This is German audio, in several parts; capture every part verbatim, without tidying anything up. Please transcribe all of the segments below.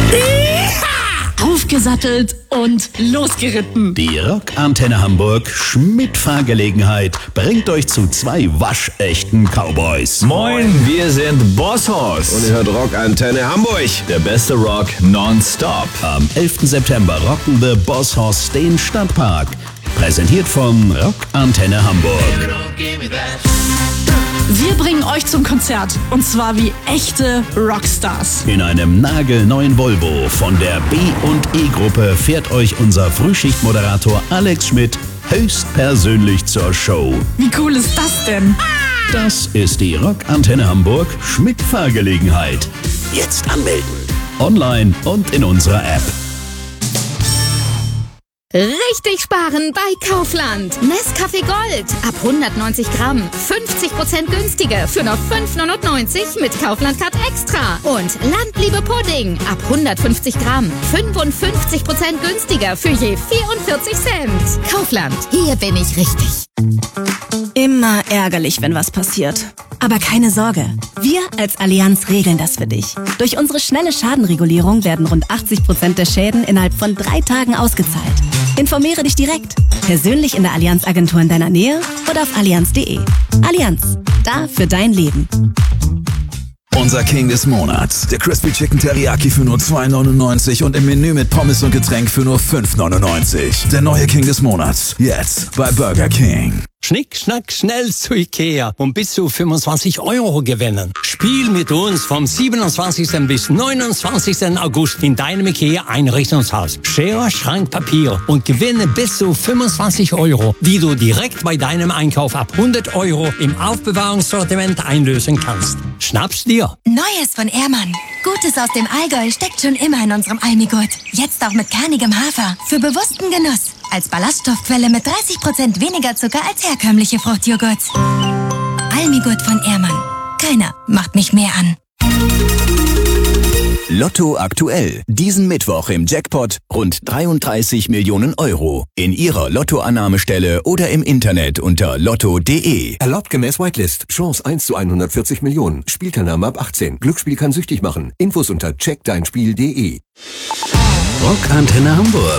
Aufgesattelt und losgeritten. Die Rockantenne Hamburg Schmidt-Fahrgelegenheit bringt euch zu zwei waschechten Cowboys. Moin, wir sind Bosshaus. Und ihr hört Rockantenne Hamburg. Der beste Rock nonstop. Am elften September rocken The Bosshaus den Stadtpark. Präsentiert von Rockantenne Hamburg. Wir bringen euch zum Konzert. Und zwar wie echte Rockstars. In einem nagelneuen Volvo von der B und E-Gruppe fährt euch unser Frühschichtmoderator Alex Schmidt höchstpersönlich zur Show. Wie cool ist das denn? Das ist die Rockantenne Hamburg Schmidt-Fahrgelegenheit. Jetzt anmelden. Online und in unserer App. Richtig sparen bei Kaufland. Nescafé Gold ab hundertneunzig Gramm. fünfzig Prozent günstiger für nur fünf neunundneunzig mit Kaufland Card Extra. Und Landliebe Pudding ab hundertfünfzig Gramm. fünfundfünfzig Prozent günstiger für je vierundvierzig Cent. Kaufland, hier bin ich richtig. Immer ärgerlich, wenn was passiert. Aber keine Sorge, wir als Allianz regeln das für dich. Durch unsere schnelle Schadenregulierung werden rund achtzig Prozent der Schäden innerhalb von drei Tagen ausgezahlt. Informiere dich direkt, persönlich in der Allianz-Agentur in deiner Nähe oder auf allianz punkt de. Allianz, da für dein Leben. Unser King des Monats. Der Crispy Chicken Teriyaki für nur zwei neunundneunzig und im Menü mit Pommes und Getränk für nur fünf neunundneunzig. Der neue King des Monats. Jetzt bei Burger King. Schnick, schnack, schnell zu Ikea und bis zu fünfundzwanzig Euro gewinnen. Spiel mit uns vom siebenundzwanzigsten bis neunundzwanzigsten August in deinem Ikea-Einrichtungshaus. Schere, Schrank, Papier und gewinne bis zu fünfundzwanzig Euro, die du direkt bei deinem Einkauf ab hundert Euro im Aufbewahrungssortiment einlösen kannst. Schnapp's dir! Neues von Ehrmann. Gutes aus dem Allgäu steckt schon immer in unserem Almigurt. Jetzt auch mit kernigem Hafer. Für bewussten Genuss. Als Ballaststoffquelle mit dreißig Prozent weniger Zucker als herkömmliche Fruchtjoghurts. Almigurt von Ehrmann. Keiner macht mich mehr an. Lotto aktuell. Diesen Mittwoch im Jackpot rund dreiunddreißig Millionen Euro. In Ihrer Lottoannahmestelle oder im Internet unter lotto punkt de. Erlaubt gemäß Whitelist. Chance eins zu hundertvierzig Millionen. Spielteilnahme ab achtzehn. Glücksspiel kann süchtig machen. Infos unter check dein spiel punkt de. Rockantenne Hamburg.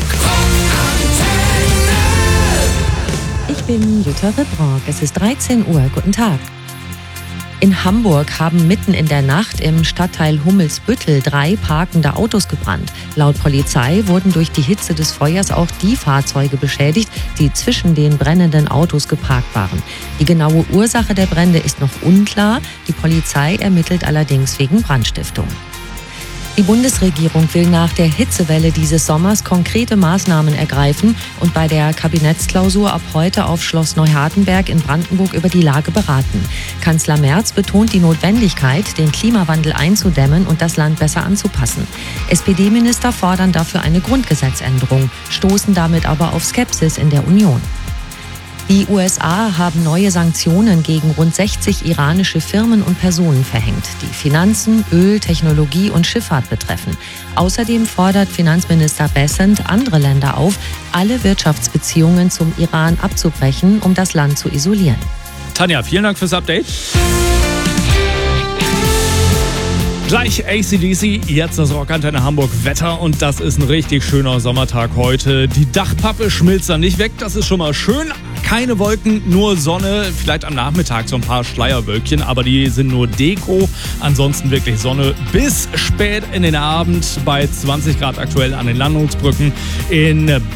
Ich bin Jutta Ribrock. Es ist dreizehn Uhr. Guten Tag. In Hamburg haben mitten in der Nacht im Stadtteil Hummelsbüttel drei parkende Autos gebrannt. Laut Polizei wurden durch die Hitze des Feuers auch die Fahrzeuge beschädigt, die zwischen den brennenden Autos geparkt waren. Die genaue Ursache der Brände ist noch unklar. Die Polizei ermittelt allerdings wegen Brandstiftung. Die Bundesregierung will nach der Hitzewelle dieses Sommers konkrete Maßnahmen ergreifen und bei der Kabinettsklausur ab heute auf Schloss Neuhardenberg in Brandenburg über die Lage beraten. Kanzler Merz betont die Notwendigkeit, den Klimawandel einzudämmen und das Land besser anzupassen. S P D-Minister fordern dafür eine Grundgesetzänderung, stoßen damit aber auf Skepsis in der Union. Die U S A haben neue Sanktionen gegen rund sechzig iranische Firmen und Personen verhängt, die Finanzen, Öl, Technologie und Schifffahrt betreffen. Außerdem fordert Finanzminister Bessent andere Länder auf, alle Wirtschaftsbeziehungen zum Iran abzubrechen, um das Land zu isolieren. Tanja, vielen Dank fürs Update. Gleich A C D C, jetzt das Rockantenne Hamburg Wetter und das ist ein richtig schöner Sommertag heute. Die Dachpappe schmilzt dann nicht weg, das ist schon mal schön. Keine Wolken, nur Sonne, vielleicht am Nachmittag so ein paar Schleierwölkchen, aber die sind nur Deko. Ansonsten wirklich Sonne bis spät in den Abend bei zwanzig Grad aktuell an den Landungsbrücken. In